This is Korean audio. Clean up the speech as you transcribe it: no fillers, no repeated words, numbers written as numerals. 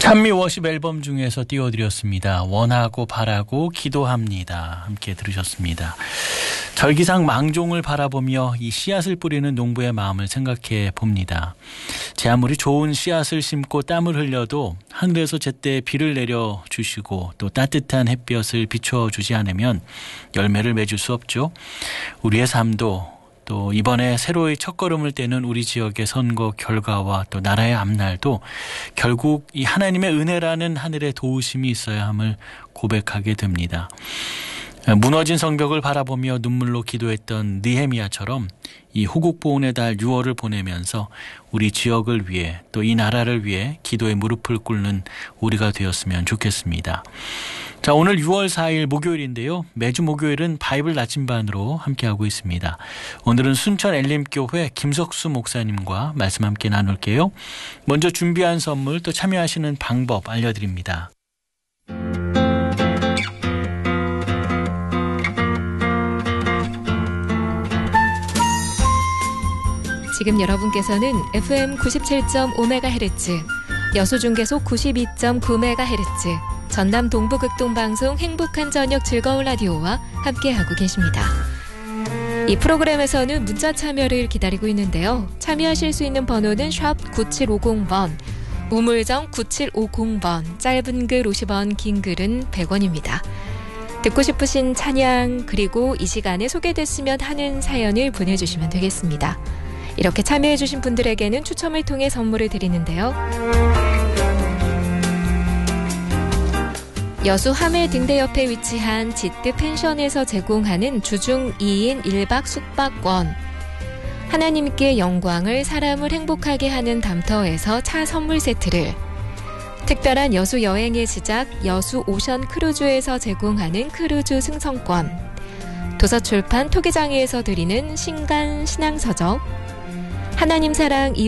찬미 워십 앨범 중에서 띄워드렸습니다. 원하고 바라고 기도합니다. 함께 들으셨습니다. 절기상 망종을 바라보며 이 씨앗을 뿌리는 농부의 마음을 생각해 봅니다. 제 아무리 좋은 씨앗을 심고 땀을 흘려도 하늘에서 제때 비를 내려주시고 또 따뜻한 햇볕을 비춰주지 않으면 열매를 맺을 수 없죠. 우리의 삶도 또 이번에 새로이 첫걸음을 떼는 우리 지역의 선거 결과와 또 나라의 앞날도 결국 이 하나님의 은혜라는 하늘의 도우심이 있어야 함을 고백하게 됩니다. 무너진 성벽을 바라보며 눈물로 기도했던 느헤미야처럼 이 호국보훈의 달 6월을 보내면서 우리 지역을 위해 또 이 나라를 위해 기도의 무릎을 꿇는 우리가 되었으면 좋겠습니다. 자, 오늘 6월 4일 목요일인데요. 매주 목요일은 바이블 나침반으로 함께하고 있습니다. 오늘은 순천 엘림교회 김석수 목사님과 말씀 함께 나눌게요. 먼저 준비한 선물 또 참여하시는 방법 알려드립니다. 지금 여러분께서는 FM 97.5MHz, 여수중계소 92.9MHz, 전남 동부극동방송 행복한 저녁 즐거운 라디오와 함께하고 계십니다. 이 프로그램에서는 문자 참여를 기다리고 있는데요. 참여하실 수 있는 번호는 샵 9750번, 우물정 9750번, 짧은 글 50원, 긴 글은 100원입니다. 듣고 싶으신 찬양 그리고 이 시간에 소개됐으면 하는 사연을 보내주시면 되겠습니다. 이렇게 참여해주신 분들에게는 추첨을 통해 선물을 드리는데요. 여수 하멜 등대 옆에 위치한 지트 펜션에서 제공하는 주중 2인 1박 숙박권, 하나님께 영광을 사람을 행복하게 하는 담터에서 차 선물 세트를, 특별한 여수 여행의 시작 여수 오션 크루즈에서 제공하는 크루즈 승선권, 도서출판 토기장애에서 드리는 신간 신앙서적, 하나님 사랑